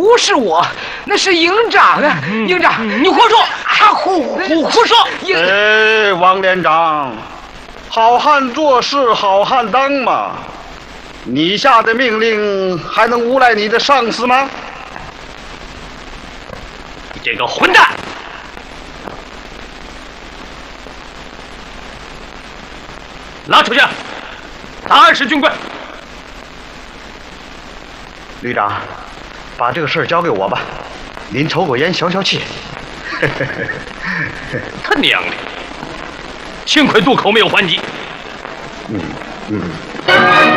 不是我，那是营长啊！营长， 你胡说！胡说！ 哎，王连长，好汉做事好汉当嘛，你下的命令还能诬赖你的上司吗？ 你这个混蛋！拉出去！答案是军规。 旅长，把这个事儿交给我吧，您抽口烟消消气。 他娘的！幸亏渡口没有还击。 嗯。